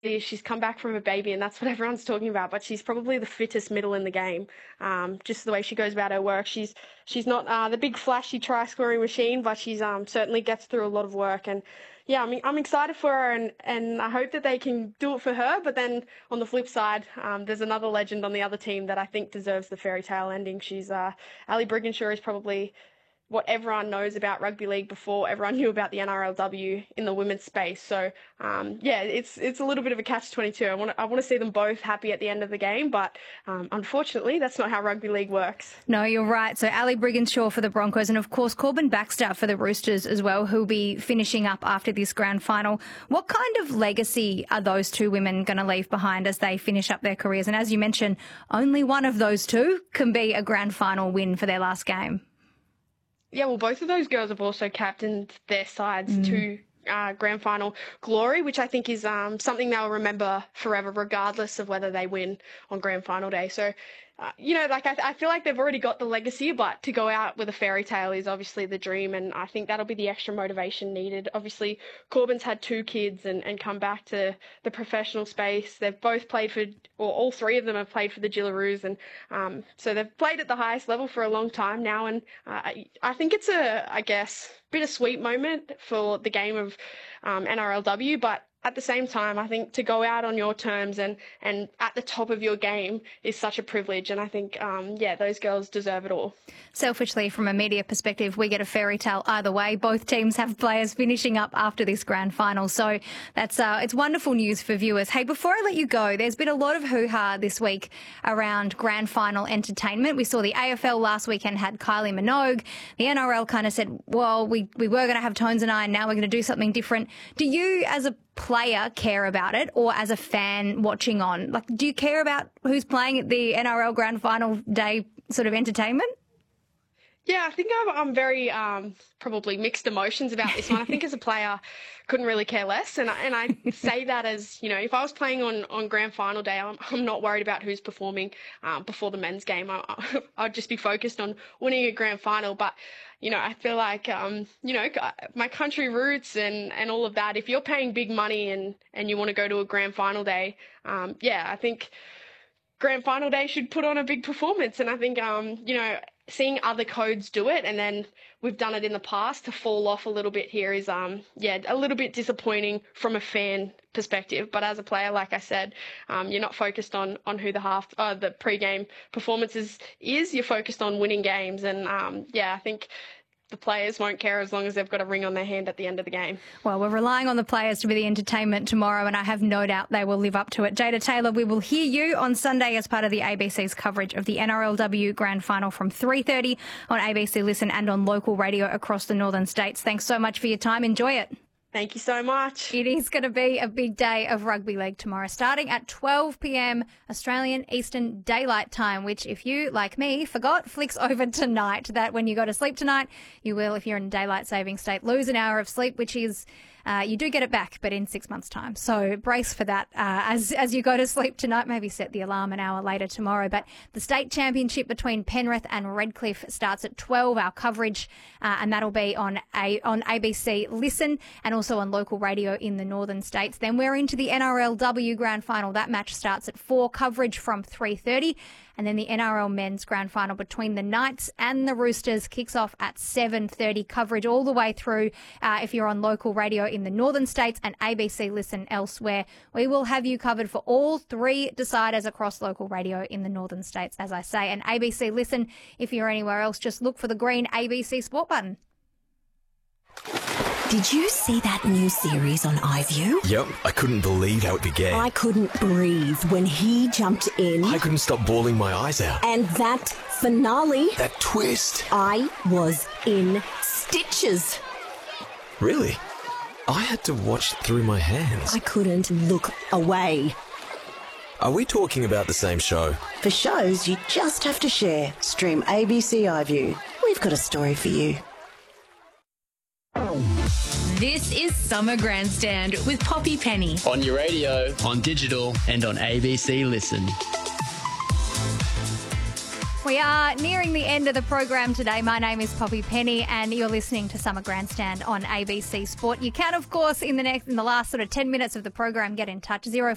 She's come back from a baby, and that's what everyone's talking about. But she's probably the fittest middle in the game. Just the way she goes about her work. She's not the big flashy try scoring machine, but she's certainly gets through a lot of work. And yeah, I'm excited for her, and I hope that they can do it for her. But then on the flip side, there's another legend on the other team that I think deserves the fairy tale ending. She's Ali Brigginshaw is probably what everyone knows about rugby league before everyone knew about the NRLW in the women's space. So, yeah, it's a little bit of a catch-22. I want to see them both happy at the end of the game, but unfortunately, that's not how rugby league works. No, you're right. So Ali Brigginshaw for the Broncos and, of course, Corbin Baxter for the Roosters as well, who'll be finishing up after this grand final. What kind of legacy are those two women going to leave behind as they finish up their careers? And as you mentioned, only one of those two can be a grand final win for their last game. Yeah, well, both of those girls have also captained their sides to grand final glory, which I think is something they'll remember forever, regardless of whether they win on grand final day. So, I feel like they've already got the legacy, but to go out with a fairy tale is obviously the dream, and I think that'll be the extra motivation needed. Obviously, Corbin's had 2 kids and come back to the professional space. They've both played for, or all 3 of them have played for the Jillaroos, and so they've played at the highest level for a long time now, and I think it's a bittersweet moment for the game of NRLW, but at the same time, I think to go out on your terms and at the top of your game is such a privilege. And I think, those girls deserve it all. Selfishly, from a media perspective, we get a fairy tale either way. Both teams have players finishing up after this grand final. So that's it's wonderful news for viewers. Hey, before I let you go, there's been a lot of hoo-ha this week around grand final entertainment. We saw the AFL last weekend had Kylie Minogue. The NRL kind of said, well, we were going to have Tones and I, and now we're going to do something different. Do you, as a player, care about it, or as a fan watching on? Like, do you care about who's playing at the NRL grand final day sort of entertainment? Yeah, I think I'm very probably mixed emotions about this one. I think as a player, couldn't really care less, and I say that as, if I was playing on grand final day, I'm not worried about who's performing before the men's game. I'd just be focused on winning a grand final. But I feel like my country roots and all of that. If you're paying big money and you want to go to a grand final day, I think grand final day should put on a big performance. And I think seeing other codes do it, and then we've done it in the past, to fall off a little bit here is a little bit disappointing from a fan perspective. But as a player, like I said, you're not focused on who the pre-game performances is. You're focused on winning games, and I think the players won't care as long as they've got a ring on their hand at the end of the game. Well, we're relying on the players to be the entertainment tomorrow, and I have no doubt they will live up to it. Jada Taylor, we will hear you on Sunday as part of the ABC's coverage of the NRLW Grand Final from 3:30 on ABC Listen and on local radio across the northern states. Thanks so much for your time. Enjoy it. Thank you so much. It is going to be a big day of rugby league tomorrow, starting at 12 p.m. Australian Eastern Daylight Time, which, if you, like me, forgot, flicks over tonight. That when you go to sleep tonight, you will, if you're in a daylight saving state, lose an hour of sleep, which is you do get it back, but in 6 months' time. So brace for that as you go to sleep tonight. Maybe set the alarm an hour later tomorrow. But the state championship between Penrith and Redcliffe starts at 12. Our coverage, and that'll be on ABC Listen and also on local radio in the northern states. Then we're into the NRLW Grand Final. That match starts at 4. Coverage from 3:30. And then the NRL Men's Grand Final between the Knights and the Roosters kicks off at 7:30. Coverage all the way through if you're on local radio in the northern states and ABC Listen elsewhere. We will have you covered for all 3 deciders across local radio in the northern states, as I say. And ABC Listen, if you're anywhere else, just look for the green ABC Sport button. Did you see that new series on iView? Yep, I couldn't believe how it began. I couldn't breathe when he jumped in. I couldn't stop bawling my eyes out. And that finale. That twist. I was in stitches. Really? I had to watch through my hands. I couldn't look away. Are we talking about the same show? For shows you just have to share. Stream ABC iView. We've got a story for you. This is Summer Grandstand with Poppy Penny. On your radio, on digital, and on ABC Listen. We are nearing the end of the program today. My name is Poppy Penny and you're listening to Summer Grandstand on ABC Sport. You can, of course, in the last sort of 10 minutes of the program, get in touch.